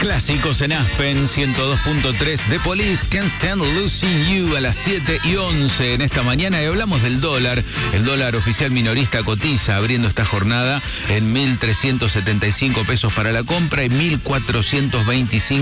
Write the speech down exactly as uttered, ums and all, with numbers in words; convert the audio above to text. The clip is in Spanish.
Clásicos en Aspen, ciento dos punto tres. The Police, Can't Stand Losing You a las siete y once en esta mañana. Y hablamos del dólar. El dólar oficial minorista cotiza abriendo esta jornada en mil trescientos setenta y cinco pesos para la compra y mil cuatrocientos veinticinco